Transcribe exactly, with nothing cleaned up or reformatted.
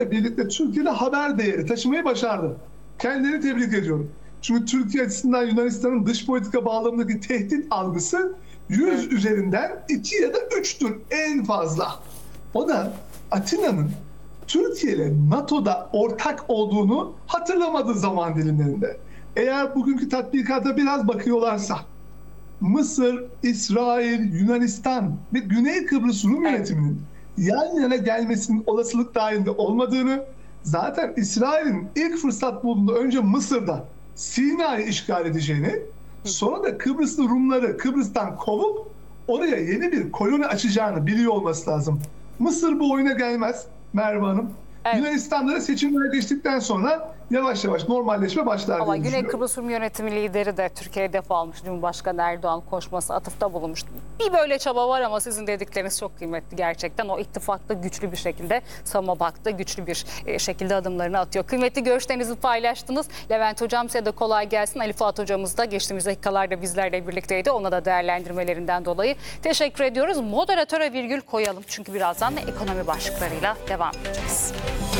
birlikte Türkiye'de haber değeri taşımayı başardı. Kendilerini tebrik ediyorum. Çünkü Türkiye açısından Yunanistan'ın dış politika bağlamındaki tehdit algısı yüz evet. üzerinden iki ya da üçtür en fazla. O da Atina'nın Türkiye ile NATO'da ortak olduğunu hatırlamadığı zaman dilimlerinde. Eğer bugünkü tatbikata biraz bakıyorlarsa Mısır, İsrail, Yunanistan ve Güney Kıbrıs Rum yönetiminin yan yana gelmesinin olasılık dahilinde olmadığını, zaten İsrail'in ilk fırsat bulduğunda önce Mısır'da Sina'yı işgal edeceğini, sonra da Kıbrıslı Rumları Kıbrıs'tan kovup oraya yeni bir koloni açacağını biliyor olması lazım. Mısır bu oyuna gelmez Merve Hanım. Evet. Yunanistan'da da seçimler geçtikten sonra yavaş yavaş normalleşme başlar. Ama Güney Kıbrıs Rum Yönetimi lideri de Türkiye'ye hedef almış. Cumhurbaşkanı Erdoğan konuşması atıfta bulunmuş. Bir böyle çaba var ama sizin dedikleriniz çok kıymetli gerçekten. O ittifakta güçlü bir şekilde, savunma baktı güçlü bir şekilde adımlarını atıyor. Kıymetli görüşlerinizi paylaştınız. Levent Hocam size de kolay gelsin. Ali Fuat Hocamız da geçtiğimiz dakikalarda bizlerle birlikteydi. Ona da değerlendirmelerinden dolayı teşekkür ediyoruz. Moderatöre virgül koyalım. Çünkü birazdan da ekonomi başlıklarıyla devam edeceğiz.